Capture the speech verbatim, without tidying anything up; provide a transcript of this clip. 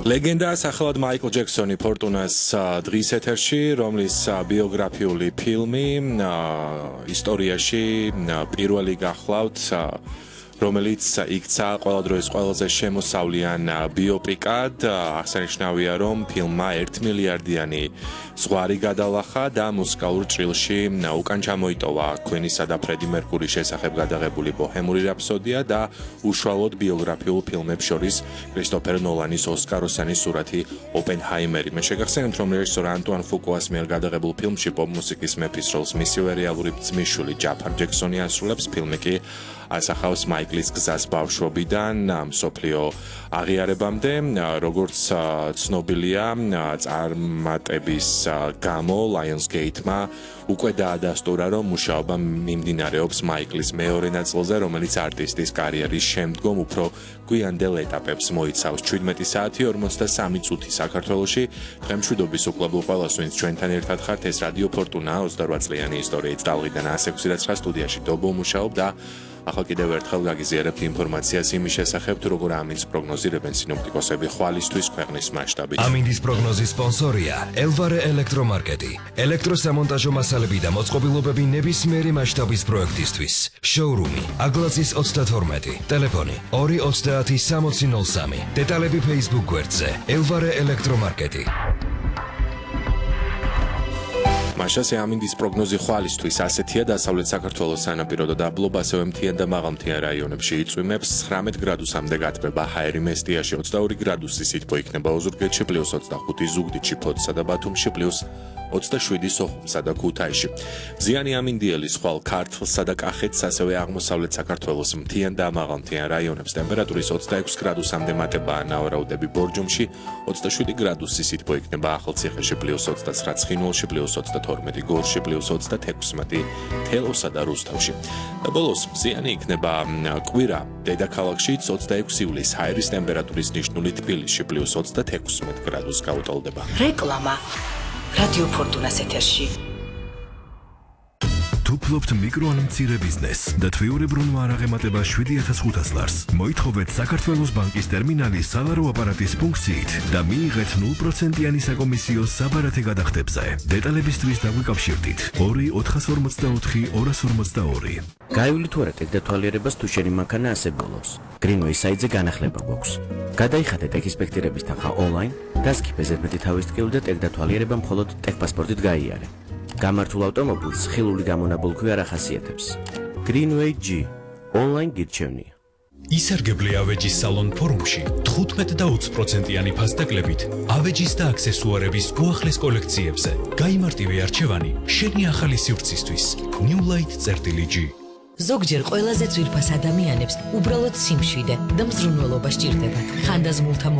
ლეგენდა სახელად მაიკლ ჯექსონი ფორტუნას დღის ეთერში, რომლის ბიოგრაფიული ფილმი ისტორიაში პირველი გახლავთ, რომელიც იქცა ყველა დროის ყველაზე შემოსავლიან ბიოპიკად. აღსანიშნავია, რომ ფილმმა ერთ მილიარდიანი ზღვარი გადალახა და მუსიკალურ ჭრილში უკან ჩამოიტოვა Queen-ისა და Freddie Mercury-ის შესახებ გადაღებული ბოჰემური რაფსოდია და უშუალოდ ბიოგრაფიულ ფილმებს შორის კრისტოფერ ნოლანის ოსკაროსანი სურათი ოპენჰაიმერი. მე შეგახსენებთ, რომ რეჟისორ ანტუან ფუკუას მიერ გადაღებულ ფილმში პოპ მუსიკის მეფის როლს მისივე რეალური ძმისშვილი ჯაფარ ჯექსონი ასრულებს. ფილმი კი ასახავს მაიკლის გზას ბავშვობიდან მსოფლიო აღიარებამდე, როგორც ცნობილია წარმატების გამო Lionsgate-მა უკვე დაადასტურა, რომ მუშაობა მიმდინარეობს მაიკლის მეორე ნაწილზე, რომელიც არტისტის კარიერის შემდგომ უფრო გვიანდელ ეტაპებს მოიცავს. შვიდმეტი საათი ორმოცდასამი წუთი საქართველოში. დღემშვიდობის უკლებლო ყველას, ვინც ჩვენთან ერთად ხართ, ეს რადიო ფორტუნა ოცდარვა წლიანი ისტორიით წალღიდან ას ექვსი და ცხრა სტუდიაში დობო მუშაობ და ახლა კიდევ ერთხელ გაგიზიარებთ ინფორმაციას იმის შესახებ, თუ როგორ ამინდის პროგნოზირებენ სინოპტიკოსები ხვალისთვის ქვეყნის მასშტაბით. ამინდის პროგნოზის სპონსორია ელვარე ელექტრომარკეტი. ელექტროსამონტაჟო მასალები და მოწყობილობები ნებისმიერი მასშტაბის პროექტისთვის. შოურუმი აგლაზის ოცდათორმეტი, ტელეფონი ორი ოცდაათი სამოცი ნული სამი. დეტალები Facebook გვერდზე ელვარე ელექტრომარკეტი. მაშასე ამინდის პროგნოზი ხვალისთვის ასეთია: დასავლეთ საქართველოს სანაპირო და დაბლობ, ასევე მთიან და მაღალმთიან რაიონებში იწვიმებს ცხრამეტ გრადუსამდე გათბება. ჰაერი მესტიაში ოცდაორი გრადუსი სითბო იქნება, ოზურგეთში პლუს ოცდახუთი, ზუგდიდში, ფოთსა და ბათუმში პლუს ოცდაშვიდი, სოხუმსა და ქუთაისში. მზიანი ამინდიელი ხვალ ქართლსა და კახეთს, ასევე აღმოსავლეთ საქართველოს მთიან და მაღალმთიან რაიონებს ტემპერატურის ოცდაექვსი გრადუსამდე მატება. ნავარაუდები ბორჯომში ოცდაშვიდი გრადუსი სითბო იქნება, ახალციხეში პლუს ოცდაცხრა, ცხინვალში პლუს ოცდათორმეტი, გორში პლუს ოცდათექვსმეტი, თელავსა და რუსთავში. და ბოლოს მზიანი იქნება კვირა დედაქალაქშიც ოცდაექვსი ივლისს, ჰაერის ტემპერატურის ნიშნული თბილისში პლუს ოცდათექვსმეტი გრადუსს გაუტოლდება. რეკლამა რადიო ფორტუნას ეთერში. თუ ფლობთ მიკრო ან მცირე ბიზნესს და თვიურებრუნვა არ აღემატება შვიდი ათას ხუთას ლარს, მოითხოვეთ საქართველოს ბანკის ტერმინალის სალარო აპარატის ფუნქციით და მიიღეთ ნულ პროცენტიანი საკომისიო საბარათე გადახდებზე. დეტალებისთვის დაგვიკავშირდით ორი ოთხას ორმოცდაოთხი ორას ორმოცდაორი. გაივლით თუ არა ტექდათვალიერებას, თუ შენი მანქანა ასე ბოლოს. Greenway საიტზე განახლება გვაქვს. გადაიხადეთ ტექინსპექტირების თანხა ონლაინ, დასკიფე ზედმეტი თავის ტკივილი და ტექდათვალიერება მხოლოდ ტექპასპორტით გაიარე. გამართულ ავტომობილს ხილული გამონაბოლქვი არ ახასიათებს. Greenway G ონლაინ გირჩევნია. ისარგებლე ავეჯის სალონ ფორუმში თხუთმეტ და ოცი პროცენტიანი ფასდაკლებით ავეჯის და აქსესუარების უახლეს კოლექციებზე. გაიმარტივე არჩევანი შენი ახალი სივრცისთვის. New Light G. ზოგჯერ ყველაზე ძვირფას ადამიანებს უბრალოდ სიმშვიდე და მზრუნველობა სჭირდებათ. ხანდაზმულთა